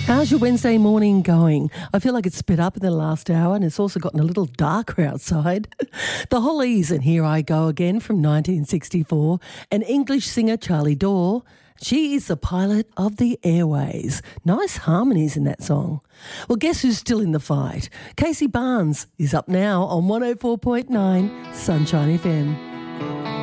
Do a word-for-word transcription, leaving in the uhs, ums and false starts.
How's your Wednesday morning going? I feel like it's sped up in the last hour and it's also gotten a little darker outside. The Hollies and Here I Go Again from nineteen sixty-four, and English singer Charlie Dore. She is the pilot of the airways. Nice harmonies in that song. Well, guess who's still in the fight? Casey Barnes is up now on one oh four point nine Sunshine F M.